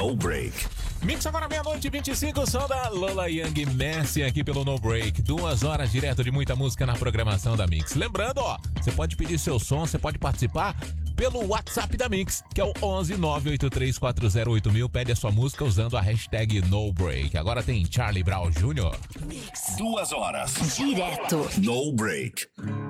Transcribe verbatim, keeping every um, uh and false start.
No Break. Mix agora meia-noite e vinte e cinco, som da Lola Young Messi aqui pelo No Break. Duas horas direto de muita música na programação da Mix. Lembrando, ó, você pode pedir seu som, você pode participar pelo WhatsApp da Mix, que é o onze nove oito três quatro zero oito mil. Pede a sua música usando a hashtag No Break. Agora tem Charlie Brown Júnior Mix. Duas horas. Direto. No Break.